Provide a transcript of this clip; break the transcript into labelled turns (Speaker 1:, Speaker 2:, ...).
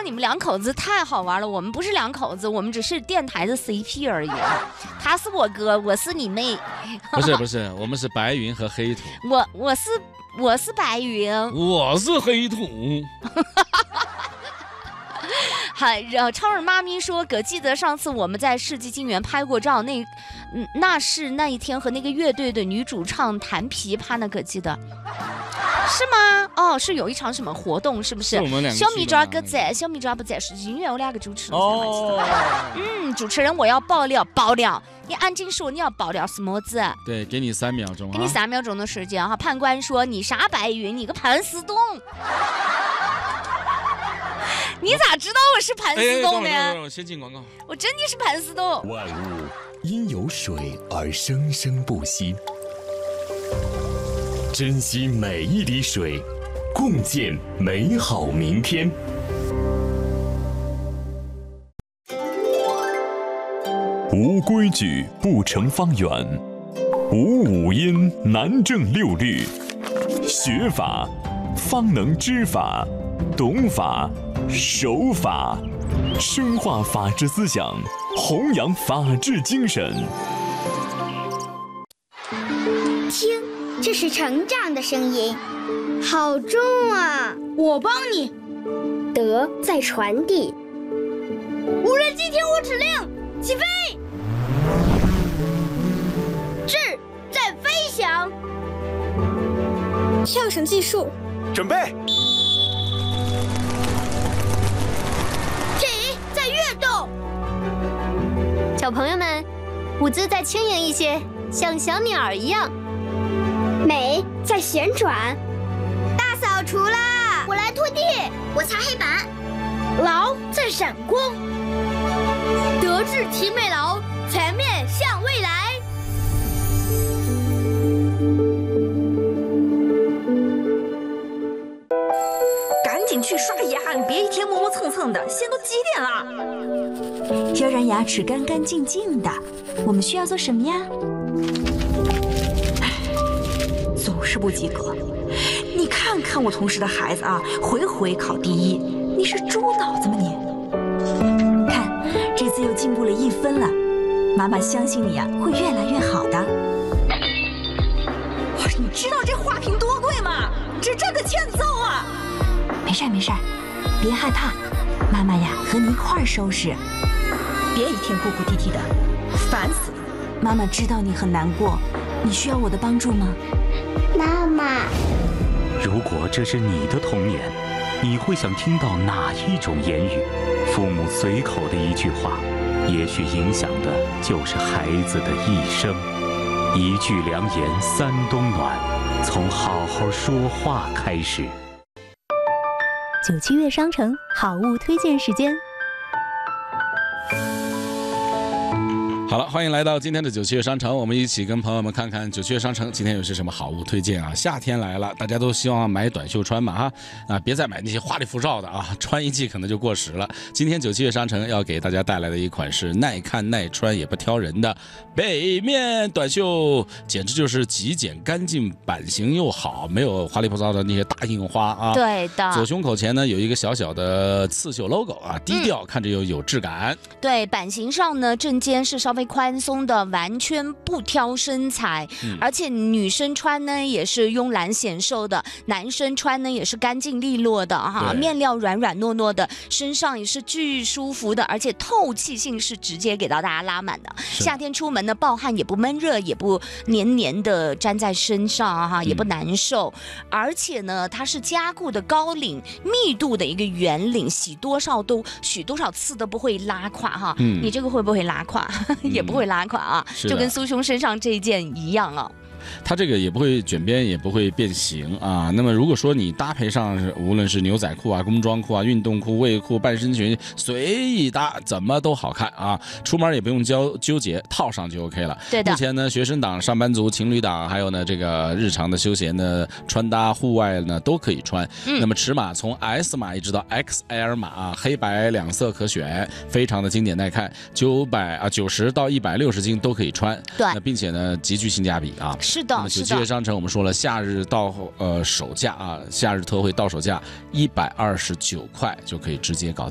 Speaker 1: 说你们两口子太好玩了，我们不是两口子，我们只是电台的 CP 而已。他是我哥，我是你妹。
Speaker 2: 不是，我们是白云和黑土。
Speaker 1: 我是白云，
Speaker 2: 我是黑土。
Speaker 1: 超人妈咪说，可记得上次我们在世纪金源拍过照，那是那一天和那个乐队的女主唱弹琵琶呢，可记得是吗？哦，是有一场什么活动，是不是？
Speaker 2: 是我们两个
Speaker 1: 小米抓哥在，小米抓不在世纪金源，有两个主持人。
Speaker 2: 哦，
Speaker 1: 主持人我要爆料，你安静说，你要爆料什么子？
Speaker 2: 对，给你3秒钟啊，
Speaker 1: 给你3秒钟的时间哈。判官说你啥白云，你个盘丝洞。你咋知道我是盘丝洞呢？
Speaker 2: 先进广告。
Speaker 1: 我真的是盘丝洞。
Speaker 3: 万物因有水而生生不息，珍惜每一滴水，共建美好明天。无规矩不成方圆，无五音难正六律。学法方能知法，懂法守法，深化法治思想，弘扬法治精神。
Speaker 4: 听，这是成长的声音，好重啊！
Speaker 5: 我帮你。
Speaker 4: 德在传递。
Speaker 5: 无人机听我指令，起飞！智在飞翔。
Speaker 6: 跳绳技术，
Speaker 7: 准备。
Speaker 5: 体在跃动。
Speaker 8: 小朋友们，舞姿再轻盈一些，像小鸟一样。
Speaker 4: 美在旋转。
Speaker 5: 大扫除啦！我来拖地，
Speaker 4: 我擦黑板。
Speaker 5: 劳在闪光。德智体美劳，全面向未来。
Speaker 9: 赶紧去刷牙，你别一天磨磨蹭蹭的，现在都几点了？
Speaker 10: 要让牙齿干干净净的，我们需要做什么呀？
Speaker 9: 总是不及格。你看看我同事的孩子啊，回回考第1，你是猪脑子吗你？
Speaker 10: 看，这次又进步了1分了，妈妈相信你啊，会越来越好的。
Speaker 9: 你知道这花瓶多贵吗？这真的欠揍啊！
Speaker 10: 没事，别害怕，妈妈呀和你一块儿收拾。
Speaker 9: 别一天哭哭啼啼的，烦死了。
Speaker 10: 妈妈知道你很难过，你需要我的帮助吗？
Speaker 4: 妈妈，
Speaker 3: 如果这是你的童年，你会想听到哪一种言语？父母随口的一句话，也许影响的就是孩子的一生。一句良言三冬暖，从好好说话开始。
Speaker 11: 97月商城好物推荐时间。
Speaker 2: 好了，欢迎来到今天的97月商城，我们一起跟朋友们看看97月商城今天有些什么好物推荐啊！夏天来了，大家都希望买短袖穿嘛哈，别再买那些花里胡哨的啊，穿一季可能就过时了。今天97月商城要给大家带来的一款是耐看耐穿也不挑人的北面短袖，简直就是极简干净，版型又好，没有花里胡哨的那些大印花啊。
Speaker 1: 对的。
Speaker 2: 左胸口前呢有一个小小的刺绣 logo 啊，低调，看着又有质感。
Speaker 1: 对，版型上呢正肩是稍微宽松的，完全不挑身材，而且女生穿呢也是慵懒显瘦的，男生穿呢也是干净利落的哈，面料软软糯糯的，身上也是巨舒服的，而且透气性是直接给到大家拉满的。夏天出门呢暴汗也不闷热，也不黏黏的粘在身上哈，也不难受，而且呢它是加固的高领密度的一个圆领，洗多少次都不会拉胯哈。你这个会不会拉胯？也不会拉胯啊，就跟苏兄身上这一件一样啊。
Speaker 2: 它这个也不会卷边，也不会变形啊。那么如果说你搭配上无论是牛仔裤啊、工装裤啊、运动裤、卫裤、半身裙，随意搭，怎么都好看啊。出门也不用纠结，套上就 OK 了。
Speaker 1: 对的。
Speaker 2: 目前呢，学生党、上班族、情侣党，还有呢这个日常的休闲的穿搭、户外呢都可以穿。那么尺码从 S 码一直到 XL 码啊，黑白两色可选，非常的经典耐看，90到160斤都可以穿。
Speaker 1: 对。
Speaker 2: 那并且呢极具性价比啊。
Speaker 1: 是的，
Speaker 2: 那么97月商城我们说了，夏日到首价啊，夏日特惠到手价129块就可以直接搞定。